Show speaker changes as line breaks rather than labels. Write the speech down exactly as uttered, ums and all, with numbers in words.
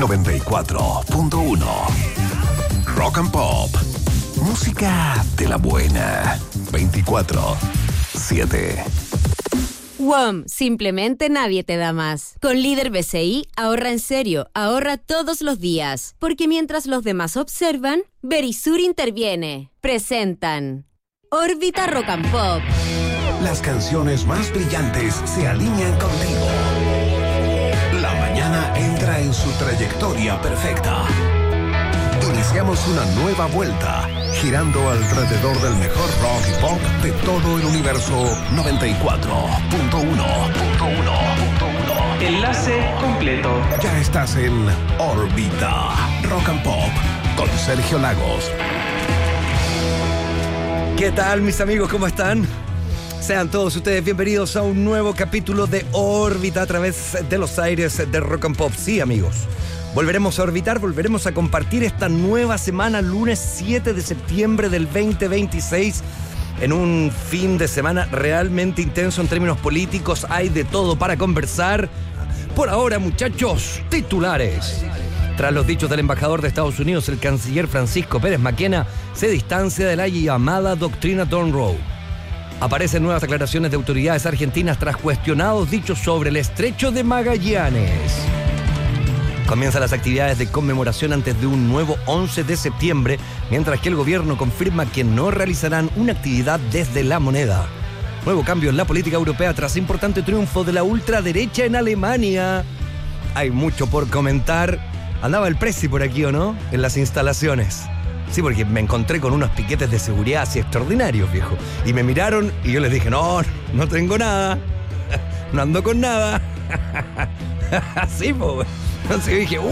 noventa y cuatro punto uno. Rock and Pop. Música de la buena. veinticuatro siete.
W O M, simplemente nadie te da más. Con Líder B C I, ahorra en serio, ahorra todos los días. Porque mientras los demás observan, Verisur interviene. Presentan Órbita Rock and Pop.
Las canciones más brillantes se alinean contigo. La mañana entra en su trayectoria perfecta. Iniciamos una nueva vuelta, girando alrededor del mejor rock y pop de todo el universo. Noventa y cuatro punto uno.
Enlace completo.
Ya estás en órbita Rock and Pop con Sergio Lagos.
¿Qué tal, mis amigos? ¿Cómo están? Sean todos ustedes bienvenidos a un nuevo capítulo de Órbita a través de los aires de Rock and Pop. Sí, amigos, volveremos a orbitar, volveremos a compartir esta nueva semana, lunes siete de septiembre del veinte veintiséis, en un fin de semana realmente intenso en términos políticos. Hay de todo para conversar. Por ahora, muchachos, titulares. Tras los dichos del embajador de Estados Unidos, el canciller Francisco Pérez Maquena se distancia de la llamada doctrina Monroe. Aparecen nuevas declaraciones de autoridades argentinas tras cuestionados dichos sobre el estrecho de Magallanes. Comienzan las actividades de conmemoración antes de un nuevo once de septiembre, mientras que el gobierno confirma que no realizarán una actividad desde La Moneda. Nuevo cambio en la política europea tras importante triunfo de la ultraderecha en Alemania. Hay mucho por comentar. Andaba el Prezi por aquí, ¿o no? En las instalaciones. Sí, porque me encontré con unos piquetes de seguridad así extraordinarios, viejo. Y me miraron y yo les dije, no, no tengo nada. No ando con nada. Así, pues. Entonces dije,